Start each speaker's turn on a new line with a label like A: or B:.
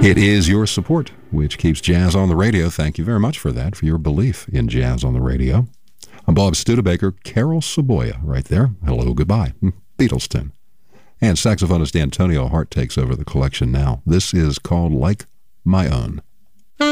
A: It is your support which keeps jazz on the radio. Thank you very much for that, for your belief in jazz on the radio. I'm Bob Studebaker, Carol Saboya right there. Hello, goodbye. Beatleston. And saxophonist Antonio Hart takes over the collection now. This is called Like My Own.